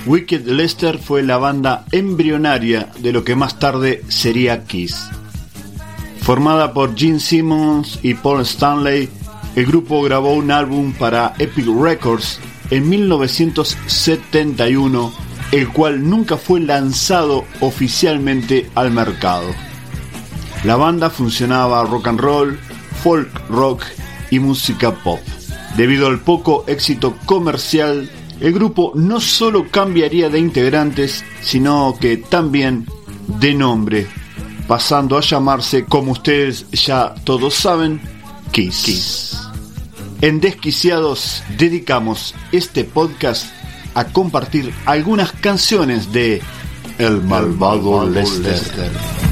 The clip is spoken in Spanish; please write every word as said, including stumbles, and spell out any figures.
Wicked Lester fue la banda embrionaria de lo que más tarde sería Kiss. Formada por Gene Simmons y Paul Stanley, el grupo grabó un álbum para Epic Records en mil novecientos setenta y uno, el cual nunca fue lanzado oficialmente al mercado. La banda funcionaba rock and roll, folk rock y música pop. Debido al poco éxito comercial, el grupo no solo cambiaría de integrantes, sino que también de nombre, pasando a llamarse, como ustedes ya todos saben, Kiss. Kiss. En Desquiciados dedicamos este podcast a compartir algunas canciones de El Malvado, El malvado Lester. Lester.